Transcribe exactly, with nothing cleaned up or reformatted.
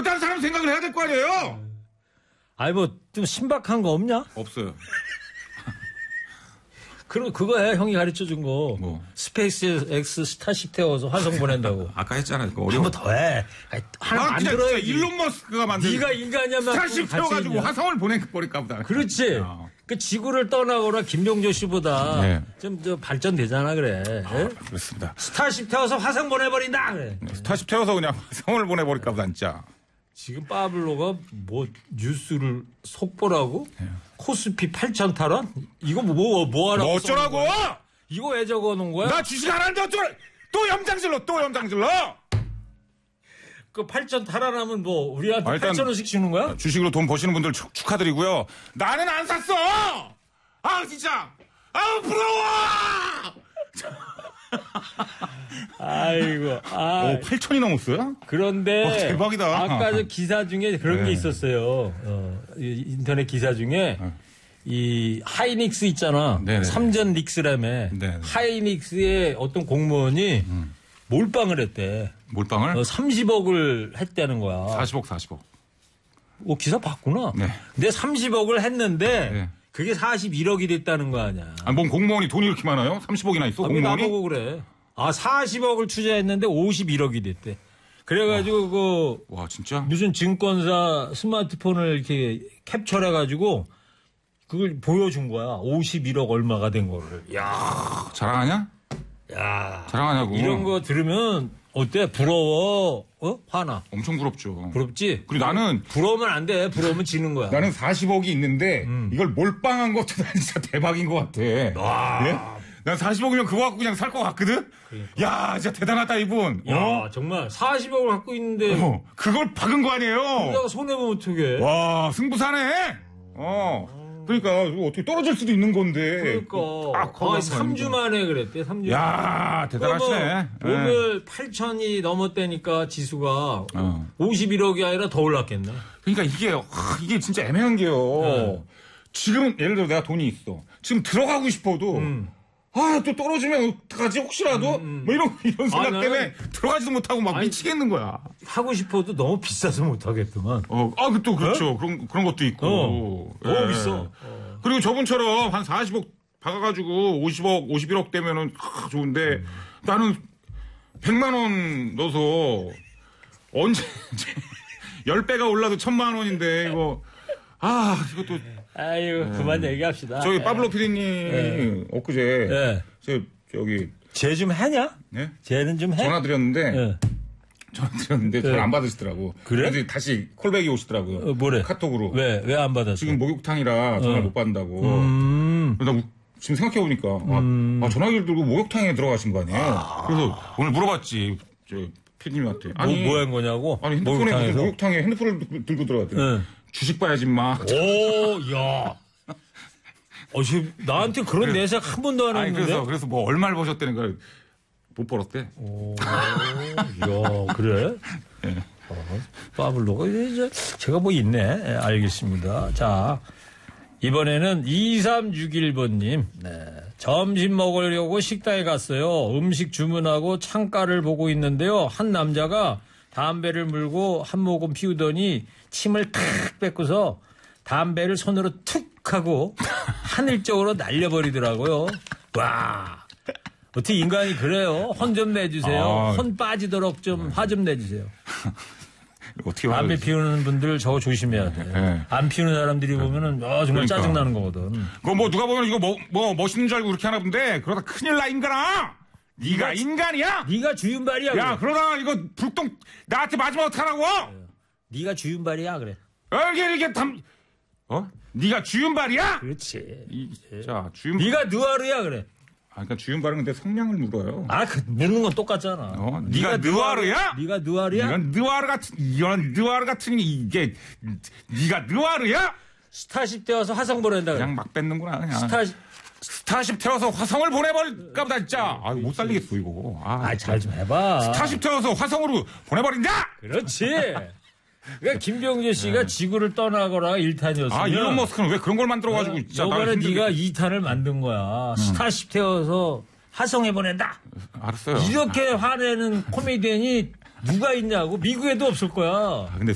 잘못한 사람 생각을 해야 될 거 아니에요? 아니, 뭐, 좀 신박한 거 없냐? 없어요. 그럼 그거 해, 형이 가르쳐 준 거. 뭐? 스페이스 X 스타쉽 태워서 화성 보낸다고. 아까 했잖아요. 그거 어려워. 한 번 더 해. 아니, 하나 아, 그냥 만들어야지. 진짜 일론 머스크가 만든. 네가 인간이야, 스타쉽 태워가지고 화성을 보내버릴까 보다. 그렇지. 아. 그 지구를 떠나거나 김병조 씨보다 네. 좀 저 발전되잖아, 그래. 아, 그렇습니다. 스타쉽 태워서 화성 보내버린다, 그래. 스타쉽 태워서 그냥 화성을 보내버릴까 보다, 진짜. 지금 파블로가 뭐 뉴스를 속보라고? 네. 코스피 팔천 탈원? 이거 뭐, 뭐, 뭐 하라고? 뭐 어쩌라고? 이거 왜 적어 놓은 거야? 나 주식 안 하는데 어쩌라! 또 염장질러, 또 염장질러! 그 팔천 탈환하면 뭐, 우리한테 아, 팔천 원씩 주는 거야? 주식으로 돈 버시는 분들 축, 축하드리고요. 나는 안 샀어! 아, 진짜! 아, 부러워! 아이고, 아. 오, 팔천이 넘었어요? 그런데. 와, 대박이다. 아까 저 기사 중에 그런 네. 게 있었어요. 어, 인터넷 기사 중에. 네. 이 하이닉스 있잖아. 네네. 삼전 닉스라며. 네네. 하이닉스의 어떤 공무원이 음. 몰빵을 했대. 몰빵을? 어, 삼십억을 했다는 거야. 사십억, 사십억. 오, 기사 봤구나. 네. 근데 삼십억을 했는데 네. 그게 사십일억이 됐다는 거 아니야. 아, 뭔 공무원이 돈이 이렇게 많아요? 삼십억이나 있어? 아, 공무원이? 나보고 그래. 아, 사십억을 투자했는데 오십일억이 됐대. 그래가지고 그 와, 진짜? 무슨 증권사 스마트폰을 이렇게 캡처해가지고 그걸 보여준 거야. 오십일억 얼마가 된 거를. 야, 자랑하냐? 야, 자랑하냐고. 이런 거 들으면 어때? 부러워? 어? 화나? 엄청 부럽죠. 부럽지? 그리고 나는 부러우면 안 돼. 부러우면 지는 거야. 나는 사십억이 있는데 음. 이걸 몰빵한 것도 진짜 대박인 것 같아. 와. 예? 난 사십억이면 그거 갖고 그냥 살 것 같거든? 그러니까. 야, 진짜 대단하다, 이분. 야, 어? 정말 사십억을 갖고 있는데. 어, 그걸 박은 거 아니에요? 내가 손해보면 어떡해. 와, 승부사네? 어. 그러니까 어떻게 떨어질 수도 있는 건데. 그러니까. 아, 거의 삼 주 만에 그랬대. 삼 주. 야, 대단하시네. 뭐, 오늘 네. 팔천이 넘었다니까 지수가 어. 오십일억이 아니라 더 올랐겠네. 그러니까 이게 아, 이게 진짜 애매한 게요. 네. 지금 예를 들어 내가 돈이 있어. 지금 들어가고 싶어도 음. 아, 또 떨어지면 어떡하지? 혹시라도? 음, 음. 뭐 이런, 이런 생각 아, 때문에 들어가지도 못하고 막 아니, 미치겠는 거야. 하고 싶어도 너무 비싸서 못하겠더만. 어, 아, 또 그렇죠. 어? 그런, 그런 것도 있고. 어, 예. 너무 비싸. 어. 그리고 저분처럼 한 사십억 박아가지고 오십억, 오십일억 되면은 아, 좋은데 음. 나는 백만 원 넣어서 언제, 십 배가 올라도 천만 원인데 이거, 아, 이것도. 아유, 네. 그만 얘기합시다. 저기, 파블로 피디님이 네. 엊그제, 네. 저, 저기. 쟤 좀 하냐? 네? 쟤는 좀 해? 전화 드렸는데, 네. 전화 드렸는데, 네. 잘 안 받으시더라고. 그래? 그래서 다시 콜백이 오시더라고요. 어, 뭐래? 카톡으로. 왜? 왜 안 받았어? 지금 목욕탕이라 전화를 어. 못 받는다고. 음. 나 지금 생각해보니까, 음. 아, 아, 전화기를 들고 목욕탕에 들어가신 거 아니에요? 아. 그래서 오늘 물어봤지, 저, 피디님한테. 아니. 뭐, 뭐 한 거냐고? 아니, 핸드폰에, 목욕탕에서? 목욕탕에 핸드폰을 들고 들어갔대요. 네. 주식 봐야지, 마. 오, 야. 어, 지금 나한테 그런 그래, 내색 한 번도 안 했는데. 아니, 그래서, 그래서 뭐 얼마를 버셨다는 걸 못 벌었대. 오, 야, 그래? 네. 어, 파블로가 이제 제가 뭐 있네. 네, 알겠습니다. 자, 이번에는 이삼육일 번님. 네. 점심 먹으려고 식당에 갔어요. 음식 주문하고 창가를 보고 있는데요. 한 남자가 담배를 물고 한 모금 피우더니 침을 탁 뺏고서 담배를 손으로 툭 하고 하늘 쪽으로 날려버리더라고요. 와, 어떻게 인간이 그래요? 혼 좀 내주세요. 아, 혼 빠지도록 좀 화 좀 내주세요. 어떻게 담배 피우는 분들 저거 조심해야 돼. 네. 안 피우는 사람들이 보면은 아, 정말 그러니까. 짜증나는 거거든. 그거 뭐 누가 보면 이거 뭐, 뭐 멋있는 줄 알고 그렇게 하나 본데 그러다 큰일 나, 인간아. 네가 인간이야? 네가 주윤발이야. 야, 그래. 그러다가 이거 불똥 나한테 맞으면 어떡하라고? 네가 주윤발이야, 그래. 어, 이게 이게 담 어? 네가 주윤발이야? 그렇지. 이, 자, 주윤. 네가 느와르야, 그래. 아, 그러니까 주윤발은 근데 성량을 물어요. 아, 그 물는 건 똑같잖아. 어, 네가 느와르야? 네가 느와르야? 이건 느와르 같은 이런 느와르 같은 이게 네가 느와르야? 스타쉽 태워서 화성 보낸다. 그냥 막 뺏는구나. 그냥. 스타쉽 스타쉽 태워서 화성을 보내버릴까 보다 진짜. 아, 못 살리겠어 이거. 아, 아 잘 좀 해봐. 스타쉽 태워서 화성으로 보내버린다. 그렇지. 그러니까 김병조 씨가 네. 지구를 떠나거나 일 탄이었으면 아, 일론 머스크는 왜 그런 걸 만들어가지고 진짜 이번에 네가 이 탄을 만든 거야. 음. 스타쉽 태워서 화성에 보낸다. 알았어요. 이렇게 화내는 코미디언이 누가 있냐고. 미국에도 없을 거야. 근데